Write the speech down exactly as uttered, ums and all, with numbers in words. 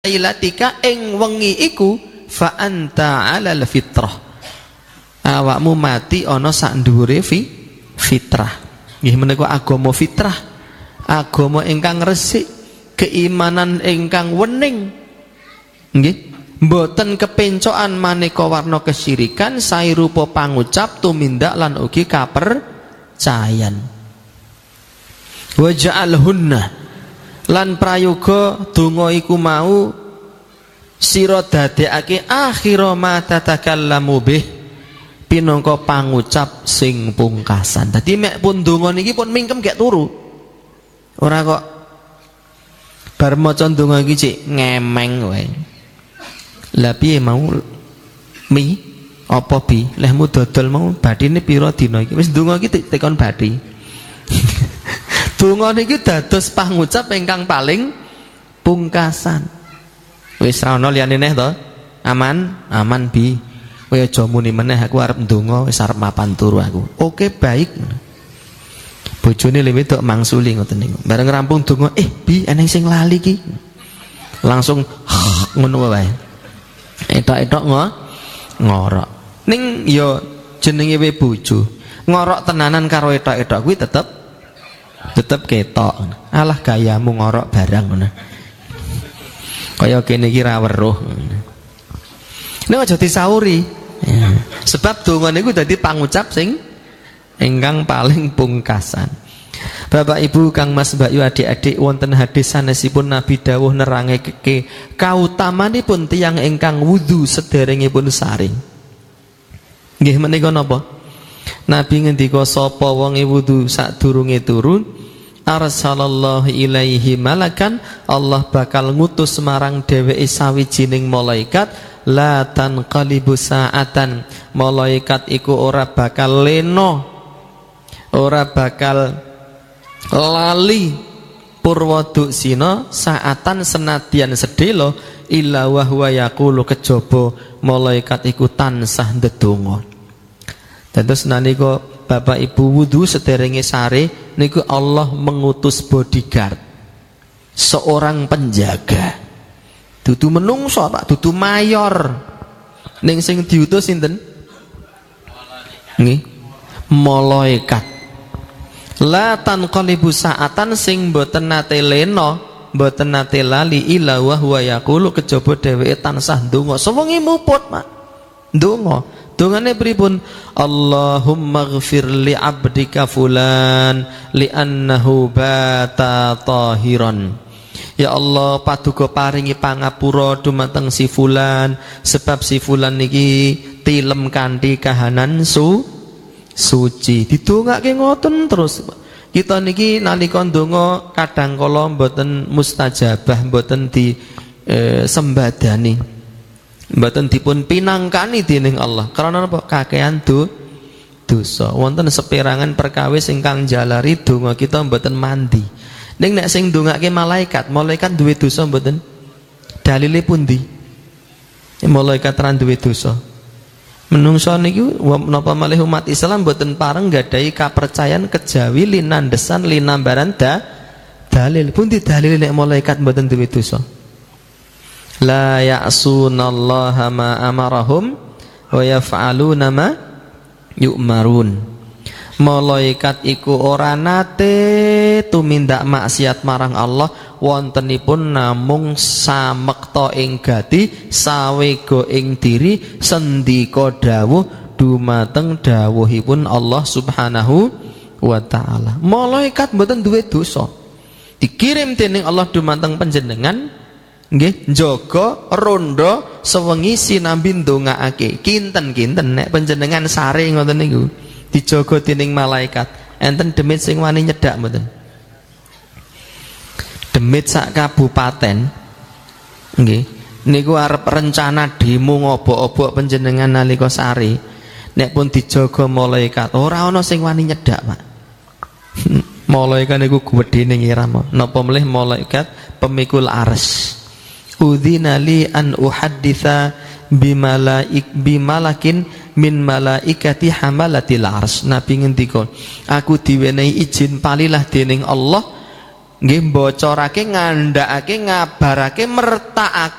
lailatika ing wengi iku fa anta 'alal fitrah. Awakmu mati ana sak dhuwure fi fitrah. Nggih menika agama fitrah. Agama ingkang resik, keimanan ingkang wening. Nggih. Mboten kepencokan maneka warna kesyirikan, sae rupa pangucap, tumindak lan ugi kapercayan. Wa ja'alhunna lan prayoga donga iku mau sira dadekake akhira ma tatakallamu bih pinangka pangucap sing pungkasan. Dadi mek pun donga niki pun mingkem gek turu. Ora kok bar maca donga iki cik ngemeng wae. Lah piye mau mi apa bi lehmu dodol mau bathine pira dina iki wis donga iki tekon bathi. Donga niki dados pangucap ingkang paling pungkasan. Wis ra ono liyane neh to? Aman, aman bi. Kowe aja muni meneh aku arep ndonga wis arep mapan turu aku. Oke, baik. Bojone luwih tok mangsuli ngoten niku. Bareng rampung donga, eh bi eneng sing lali ki. Langsung ngono wae. Etok-etok ngo ngorok. Ning ya jenenge we bojo. Ngorok tenanan karo etok-etok kuwi tetep tetep ketok. Alah gayamu ngorok barang ngono. Kaya kene iki ra weruh. Nek aja disauri. Ya. Sebab donga niku dadi pangucap sing ingkang paling pungkasan. Bapak Ibu Kang Mas Mbak Yu adik-adik wonten hadis sanesipun Nabi dawuh nerangake kautamanipun tiyang ingkang wudu sederengipun saring. Nggih menika napa? Nabi ngendika sapa wonge wudu sadurunge turu arsalallahu ilaihi malakan, Allah bakal ngutus marang dheweke sawijining malaikat la tanqalibu sa'atan. Malaikat iku ora bakal leno, ora bakal lali purwaduk sina saatan senadyan sedelo illa wa huwa yaqulu kejaba malaikat iku tansah ndedonga. Dados nalika Bapak Ibu wudu sederenge sare niku Allah mengutus bodyguard, seorang penjaga. Dudu menungso Pak, dudu mayor. Ning sing diutus sinten? Nggih, malaikat. La tanqalibu sa'atan sing mboten nate lena, mboten nate lali illa wa huwa yaqulu kejaba dheweke tansah ndonga. Sewengi muput, Mak. Ndonga. Dongane pripun? Allahumma ighfir li 'abdika fulan li'annahu bata tahiran. Ya Allah, paduka paringi pangapura dumateng si fulan sebab si fulan niki tilem kanthi kahanan su suci. Didongake ngoten terus. Kita niki nalika ndonga kadang kala mboten mustajabah, mboten di e, sembadani, mboten dipun pinangkani dening Allah. Karena apa? Kakean do dosa. Wonten seperangan perkawis ingkang jalari donga kita mboten mandi. Ning nek sing ndongake malaikat, malaikat duwe dosa mboten? Dalile pundi? Malaikat ra duwe dosa. Menungso niki napa malih umat Islam mboten pareng nggadahi kapercayan kejawi linandesan linambaran da dalil. Pundi dalil nek malaikat mboten duwe dosa? La ya'sunallaha ma amarahum wa yaf'aluna ma yu'marun. Malaikat iku ora nate tumindak maksiat marang Allah, wontenipun namung samekta ing gati, sawega ing diri, sendika dawuh dumateng dawuhipun Allah Subhanahu wa taala. Malaikat mboten duwe dosa. Dikirim dening Allah dumateng panjenengan nggih njaga ronda sewengi sinambi ndongaake. Kinten-kinten nek panjenengan sare ngoten niku dijaga dening malaikat. Enten demit sing wani nyedak mboten? Demit sak kabupaten nggih niku arep rencana demo ngobok-obok panjenengan nalika sare. Nek pun dijaga malaikat ora ana sing wani nyedak, Pak. Malaikat niku gedene ngira napa melih malaikat pemikul arsy. Udzina li an uhadditsa bimalaik bimalakin min malaikati hamalatil arsy. Nabi ngendika, aku diwenehi izin palilah dening Allah nggih bocorake, ngandhakake, ngabarake, mertakake